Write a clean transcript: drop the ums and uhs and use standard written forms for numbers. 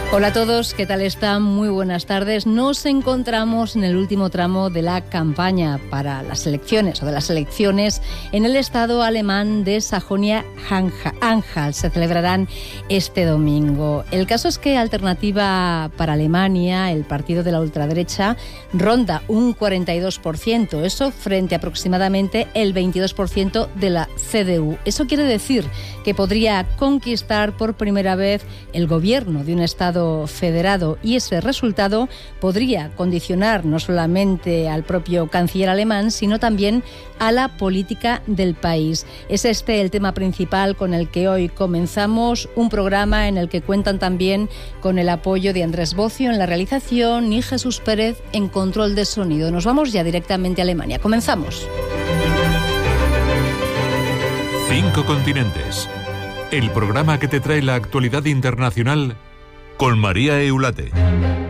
Hola a todos, ¿qué tal están? Muy buenas tardes. Nos encontramos en el último tramo de la campaña para las elecciones, o de las elecciones en el estado alemán de Sajonia-Anhalt. Se celebrarán este domingo. El caso es que Alternativa para Alemania, el partido de la ultraderecha, ronda un 42%, eso frente a aproximadamente el 22% de la CDU. Eso quiere decir que podría conquistar por primera vez el gobierno de un estado federado, y ese resultado podría condicionar no solamente al propio canciller alemán, sino también a la política del país. Es este el tema principal con el que hoy comenzamos, un programa en el que cuentan también con el apoyo de Andrés Bocio en la realización y Jesús Pérez en control de sonido. Nos vamos ya directamente a Alemania. Comenzamos. 5 continentes. El programa que te trae la actualidad internacional con María Eulate.